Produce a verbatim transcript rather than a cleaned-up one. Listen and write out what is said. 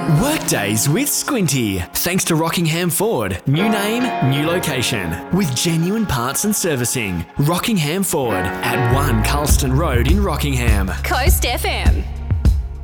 Workdays with Squinty. Thanks to Rockingham Ford. New name, new location. With genuine parts and servicing. Rockingham Ford at one Carlston Road in Rockingham. Coast F M.